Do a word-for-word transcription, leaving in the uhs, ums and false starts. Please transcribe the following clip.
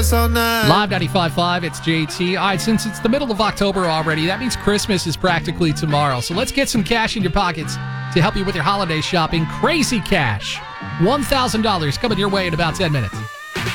Live ninety-five point five, it's J T. All right, since it's the middle of October already, that means Christmas is practically tomorrow. So let's get some cash in your pockets to help you with your holiday shopping. Crazy Cash. one thousand dollars coming your way in about ten minutes.